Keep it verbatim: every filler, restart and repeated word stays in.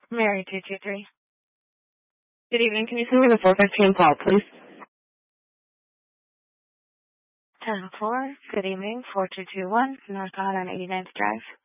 Mary two two three. Good evening. Can you send me the four fifteen call, please? ten four. Good evening. four two two one, North Island eighty-ninth Drive.